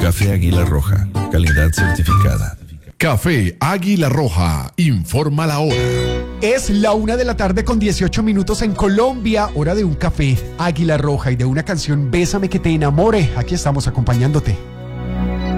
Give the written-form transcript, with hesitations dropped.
Café Águila Roja, calidad certificada. Café Águila Roja, informa la hora. Es la 1:18 en Colombia, hora de un café Águila Roja y de una canción Bésame que te enamore. Aquí estamos acompañándote.